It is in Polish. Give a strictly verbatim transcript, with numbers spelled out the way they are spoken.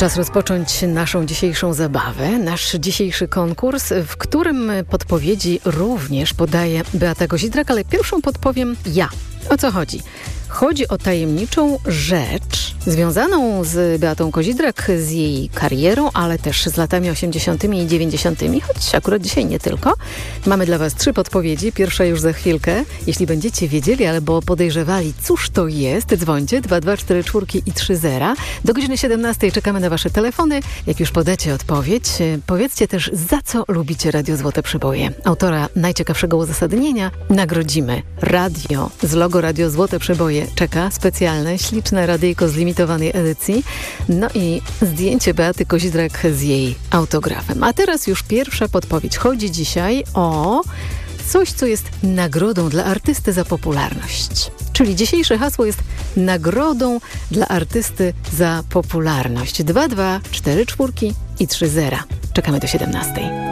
Czas rozpocząć naszą dzisiejszą zabawę, nasz dzisiejszy konkurs, w którym podpowiedzi również podaje Beata Kozidrak, ale pierwszą podpowiem ja. O co chodzi? Chodzi o tajemniczą rzecz związaną z Beatą Kozidrak, z jej karierą, ale też z latami osiemdziesiątymi i dziewięćdziesiątymi, choć akurat dzisiaj nie tylko. Mamy dla Was trzy podpowiedzi. Pierwsza już za chwilkę. Jeśli będziecie wiedzieli albo podejrzewali, cóż to jest, dzwońcie dwa dwa cztery cztery i trzy zera. Do godziny siedemnastej czekamy na Wasze telefony. Jak już podacie odpowiedź, powiedzcie też, za co lubicie Radio Złote Przeboje. Autora najciekawszego uzasadnienia nagrodzimy. Radio z logo Radio Złote Przeboje czeka specjalne, śliczne radyjko z limitowanej edycji. No i zdjęcie Beaty Kozidrak z jej autografem. A teraz już pierwsza podpowiedź. Chodzi dzisiaj o coś, co jest nagrodą dla artysty za popularność. Czyli dzisiejsze hasło jest nagrodą dla artysty za popularność. dwa dwa cztery cztery i trzy zera. Czekamy do siedemnastej.